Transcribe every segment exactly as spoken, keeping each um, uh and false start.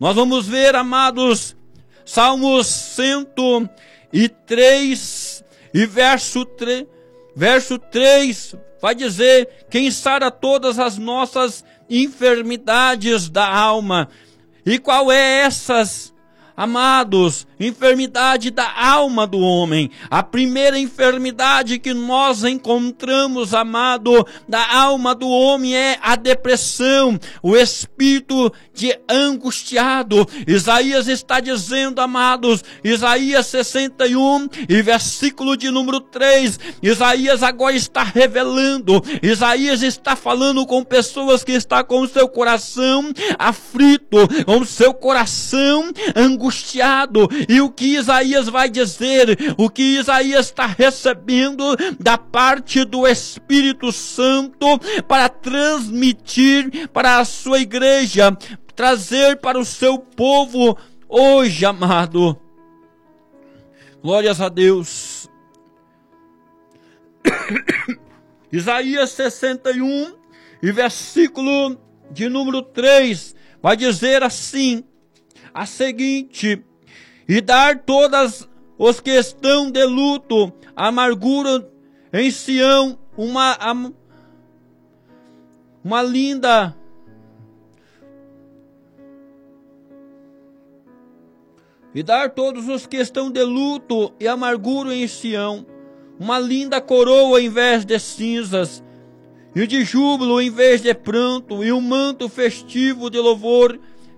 Nós vamos ver, amados, Salmos cento e três e verso três, verso três vai dizer: quem sara todas as nossas enfermidades da alma. E qual é essas, amados? Enfermidade da alma do homem. A primeira enfermidade que nós encontramos, amado, da alma do homem é a depressão, o espírito de angustiado. Isaías está dizendo, amados, Isaías sessenta e um e versículo de número três, Isaías agora está revelando, Isaías está falando com pessoas que estão com o seu coração aflito, com o seu coração angustiado. E o que Isaías vai dizer, o que Isaías está recebendo da parte do Espírito Santo para transmitir para a sua igreja, trazer para o seu povo hoje, amado. Glórias a Deus. Isaías sessenta e um e versículo de número três vai dizer assim, a seguinte: e dar todas os que estão de luto, amargura em Sião, uma, uma linda, e dar todos os que estão de luto e amargura em Sião, uma linda coroa em vez de cinzas, e de júbilo em vez de pranto, e um manto festivo de louvor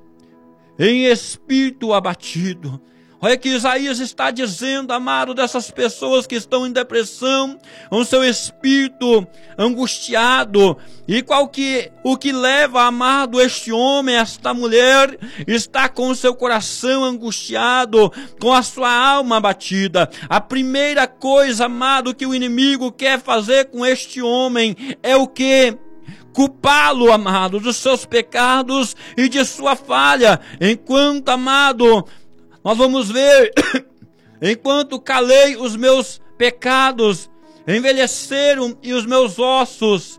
em espírito abatido. Olha que Isaías está dizendo, amado, dessas pessoas que estão em depressão, com seu espírito angustiado. E qual que, o que leva, amado, este homem, esta mulher, está com o seu coração angustiado, com a sua alma abatida. A primeira coisa, amado, que o inimigo quer fazer com este homem é o que? Culpá-lo, amado, dos seus pecados e de sua falha. Enquanto, amado, nós vamos ver, enquanto calei os meus pecados, envelheceram e os meus ossos.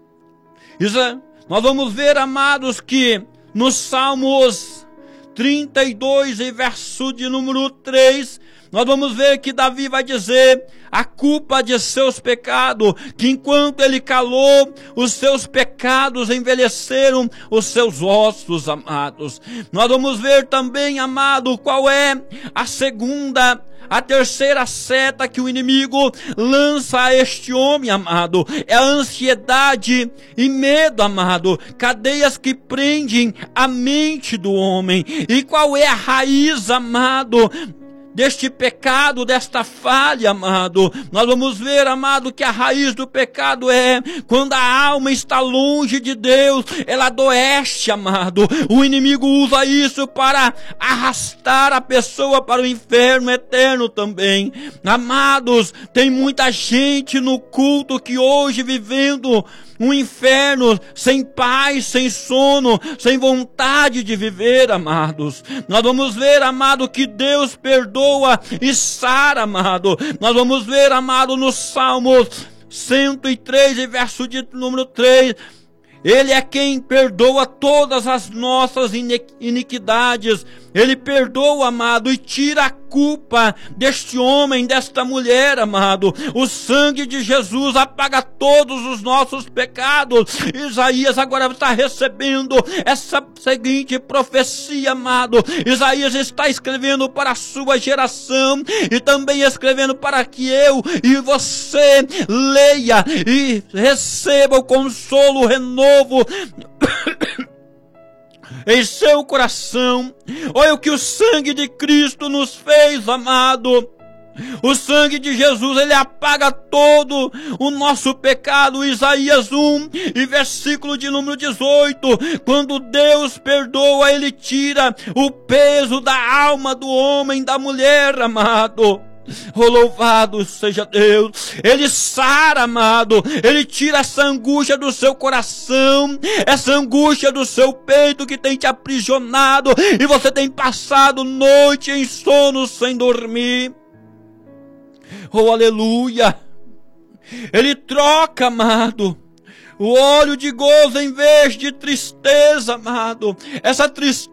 Nós vamos ver, amados, que nos Salmos trinta e dois, e verso de número três, nós vamos ver que Davi vai dizer a culpa de seus pecados, que enquanto ele calou, os seus pecados envelheceram os seus ossos, amados. Nós vamos ver também, amado, qual é a segunda, a terceira seta que o inimigo lança a este homem, amado. É a ansiedade e medo, amado. Cadeias que prendem a mente do homem. E qual é a raiz, amado, deste pecado, desta falha, amado? Nós vamos ver, amado, que a raiz do pecado é quando a alma está longe de Deus, ela adoece, amado. O inimigo usa isso para arrastar a pessoa para o inferno eterno também. Amados, tem muita gente no culto que hoje vivendo um inferno, sem paz, sem sono, sem vontade de viver, amados. Nós vamos ver, amado, que Deus perdoa e sara, amado. Nós vamos ver, amado, no Salmo cento e três, verso de número três, Ele é quem perdoa todas as nossas iniquidades. Ele perdoa, amado, e tira a culpa deste homem, desta mulher, amado. O sangue de Jesus apaga todos os nossos pecados. Isaías agora está recebendo essa seguinte profecia, amado. Isaías está escrevendo para a sua geração e também escrevendo para que eu e você leia e receba o consolo, o renovo em seu coração. Olha o que o sangue de Cristo nos fez, amado. O sangue de Jesus, ele apaga todo o nosso pecado. Isaías um e versículo de número dezoito, quando Deus perdoa, ele tira o peso da alma do homem, da mulher, amado. Oh, louvado seja Deus. Ele sara, amado. Ele tira essa angústia do seu coração, essa angústia do seu peito que tem te aprisionado e você tem passado noite em sono sem dormir. Oh, aleluia. Ele troca, amado, o óleo de gozo em vez de tristeza, amado. Essa tristeza